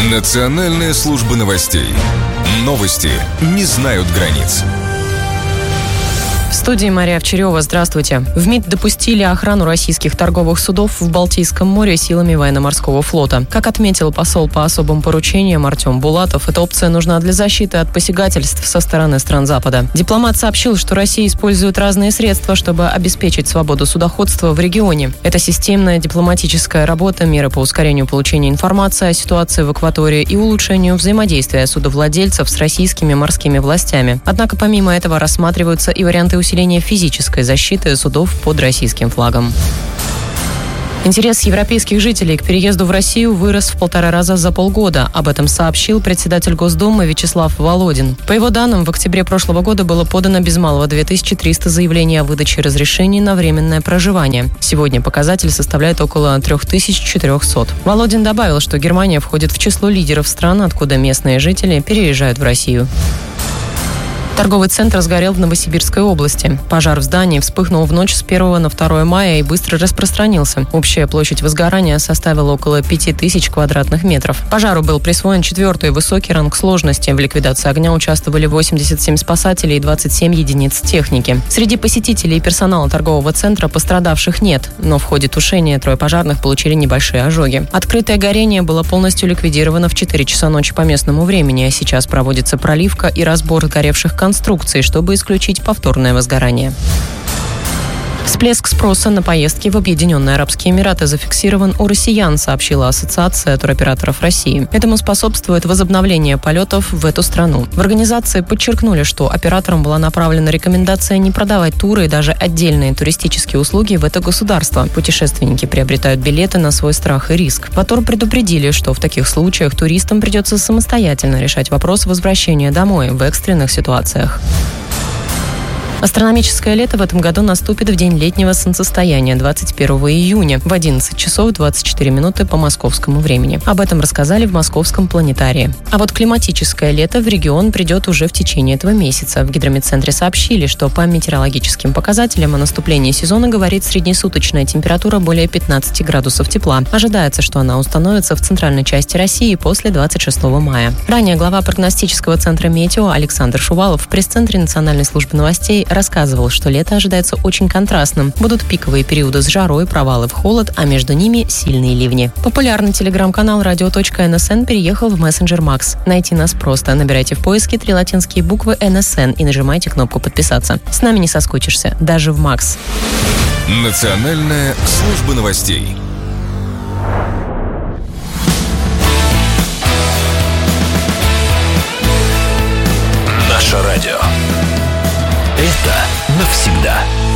Национальная служба новостей. Новости не знают границ. В студии Мария Овчарева. Здравствуйте. В МИД допустили охрану российских торговых судов в Балтийском море силами военно-морского флота. Как отметил посол по особым поручениям Артем Булатов, эта опция нужна для защиты от посягательств со стороны стран Запада. Дипломат сообщил, что Россия использует разные средства, чтобы обеспечить свободу судоходства в регионе. Это системная дипломатическая работа, меры по ускорению получения информации о ситуации в акватории и улучшению взаимодействия судовладельцев с российскими морскими властями. Однако помимо этого рассматриваются и варианты усиления физической защиты судов под российским флагом. Интерес европейских жителей к переезду в Россию вырос в 1,5 раза за полгода. Об этом сообщил председатель Госдумы Вячеслав Володин. По его данным, в октябре прошлого года было подано без малого 2300 заявлений о выдаче разрешений на временное проживание. Сегодня показатель составляет около 3400. Володин добавил, что Германия входит в число лидеров стран, откуда местные жители переезжают в Россию. Торговый центр сгорел в Новосибирской области. Пожар в здании вспыхнул в ночь с 1 на 2 мая и быстро распространился. Общая площадь возгорания составила около 5000 квадратных метров. Пожару был присвоен 4-й высокий ранг сложности. В ликвидации огня участвовали 87 спасателей и 27 единиц техники. Среди посетителей и персонала торгового центра пострадавших нет, но в ходе тушения 3 пожарных получили небольшие ожоги. Открытое горение было полностью ликвидировано в 4 часа ночи по местному времени, а сейчас проводится проливка и разбор сгоревших конструкции, чтобы исключить повторное возгорание. Всплеск спроса на поездки в Объединенные Арабские Эмираты зафиксирован у россиян, сообщила Ассоциация туроператоров России. Этому способствует возобновление полетов в эту страну. В организации подчеркнули, что операторам была направлена рекомендация не продавать туры и даже отдельные туристические услуги в это государство. Путешественники приобретают билеты на свой страх и риск. В АТОР предупредили, что в таких случаях туристам придется самостоятельно решать вопрос возвращения домой в экстренных ситуациях. Астрономическое лето в этом году наступит в день летнего солнцестояния 21 июня в 11 часов 24 минуты по московскому времени. Об этом рассказали в Московском планетарии. А вот климатическое лето в регион придет уже в течение этого месяца. В гидрометцентре сообщили, что по метеорологическим показателям о наступлении сезона говорит среднесуточная температура более 15 градусов тепла. Ожидается, что она установится в центральной части России после 26 мая. Ранее глава прогностического центра «Метео» Александр Шувалов в пресс-центре Национальной службы новостей рассказывал, что лето ожидается очень контрастным. Будут пиковые периоды с жарой, провалы в холод, а между ними сильные ливни. Популярный телеграм-канал radio.nsn переехал в мессенджер Макс. Найти нас просто. Набирайте в поиске 3 латинские буквы NSN и нажимайте кнопку «Подписаться». С нами не соскучишься, даже в Макс. Национальная служба новостей. Наше радио. Это навсегда.